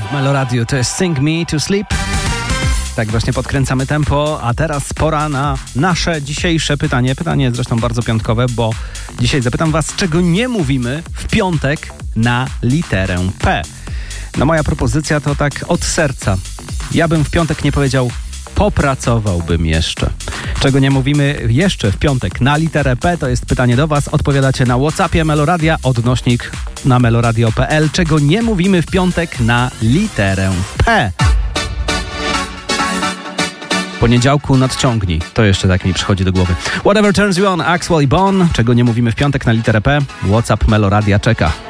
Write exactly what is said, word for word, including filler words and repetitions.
w Meloradiu. To jest Sing Me to Sleep. Tak właśnie podkręcamy tempo, a teraz pora na nasze dzisiejsze pytanie. Pytanie zresztą bardzo piątkowe, bo dzisiaj zapytam was, czego nie mówimy w piątek na literę P. No moja propozycja to tak od serca. Ja bym w piątek nie powiedział popracowałbym jeszcze. Czego nie mówimy jeszcze w piątek na literę P, to jest pytanie do was. Odpowiadacie na WhatsAppie Meloradia, odnośnik na meloradio kropka p l. Czego nie mówimy w piątek na literę P. Poniedziałku nadciągnij. To jeszcze tak mi przychodzi do głowy. Whatever Turns You On, Axwell i Bon. Czego nie mówimy w piątek na literę P. WhatsApp Meloradia czeka.